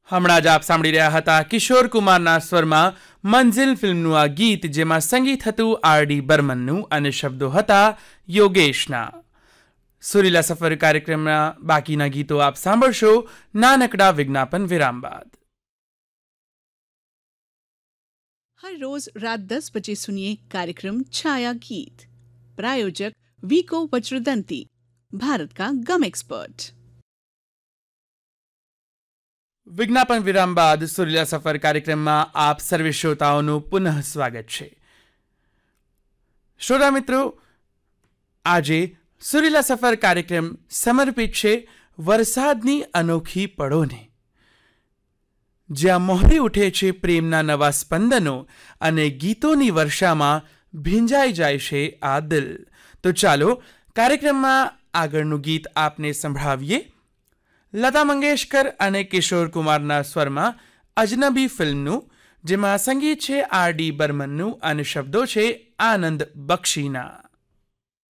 હમણાં જ આપ સાંભળી રહ્યા હતા કિશોર કુમારના સ્વરમાં મંઝિલ ફિલ્મનું આ ગીત, જેમાં સંગીત હતું આર.ડી. બર્મનનું અને શબ્દો હતા યોગેશના. સુરીલા સફર કાર્યક્રમના બાકીના ગીતો આપ સાંભળશો નાનકડા વિજ્ઞાપન વિરામ બાદ. हर रोज रात 10 बजे सुनिए कार्यक्रम छाया गीत. प्रायोजक वीको वज्रदंती, भारत का गम एक्सपर्ट. વિજ્ઞાપન વિરામ બાદ સુરીલા સફર કાર્યક્રમમાં આપ સર્વે શ્રોતાઓનું પુનઃ સ્વાગત છે. શ્રોતા મિત્રો, આજે સુરીલા સફર કાર્યક્રમ સમર્પિત છે વરસાદની અનોખી પળોને, જ્યાં મોહરી ઉઠે છે પ્રેમના નવા સ્પંદનો અને ગીતોની વર્ષામાં ભીંજાઈ જાય છે આ દિલ. તો ચાલો કાર્યક્રમમાં આગળનું ગીત આપને સંભળાવીએ. લતા મંગેશકર અને કિશોર કુમારના સ્વરમાં અજનબી ફિલ્મનું, જેમાં સંગીત છે આર.ડી. બર્મનનું અને શબ્દો છે આનંદ બક્ષીના.